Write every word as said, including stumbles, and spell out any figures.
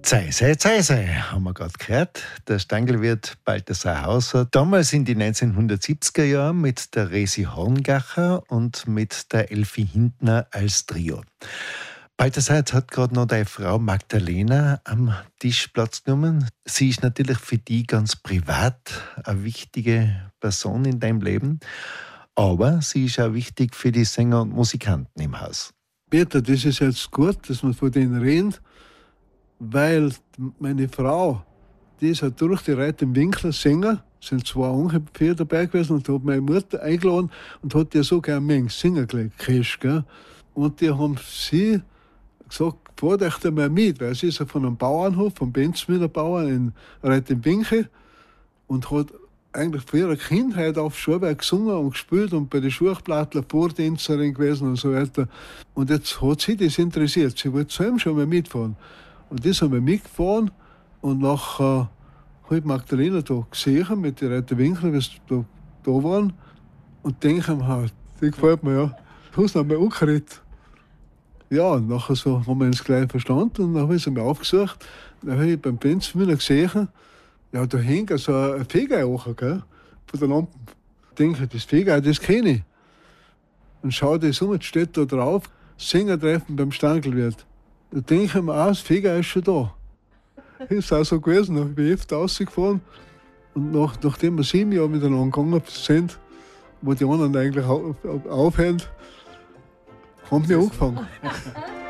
Zeise, Zeise, haben wir gerade gehört. Der Stangelwirt Balthasar Hauser, damals in die neunzehnhundertsiebziger Jahren mit der Resi Horngacher und mit der Elfi Hintner als Trio. Balthasar, jetzt hat gerade noch deine Frau Magdalena am Tisch Platz genommen. Sie ist natürlich für dich ganz privat eine wichtige Person in deinem Leben, aber sie ist auch wichtig für die Sänger und Musikanten im Haus. Peter, das ist jetzt gut, dass man von denen redet, weil meine Frau, die ist halt durch die Reit im Winkler Sänger, sind zwei ungefähr dabei gewesen, und hat meine Mutter eingeladen und hat ihr so gerne Menge Sänger gekriegt. Gell? Und die haben sie gesagt, fahrt euch da mal mit, weil sie ist ja von einem Bauernhof, vom Benzmüller Bauern in Reit im Winkel, und hat eigentlich für ihre Kindheit auf Schulwerk gesungen und gespielt und bei den Schurchplattler Vortänzerin gewesen und so weiter. Und jetzt hat sie das interessiert. Sie wollte zu ihm schon mal mitfahren. Und das haben wir mitgefahren, und nachher äh, habe ich Magdalena da gesehen mit den Reiter Winkler, wie sie da, da waren. Und denke mir, die gefällt mir, ja. Du hast noch mal angeredet. Ja, und nachher so haben wir uns gleich verstanden, und dann habe ich sie mir aufgesucht. Dann habe ich beim Benzmüller gesehen, ja, da hängt so ein Fegei auch, gell, von der Lampe. Ich denke, das Fegei, das kenne ich. Und schau das um, jetzt steht da drauf, Sängertreffen beim Stangelwirt. Da denke ich mir auch, das Fegei ist schon da. Das ist auch so gewesen, dann bin ich öfter rausgefahren. Und nach, nachdem wir sieben Jahre miteinander gegangen sind, wo die anderen eigentlich auf, auf, aufhören, haben wir angefangen.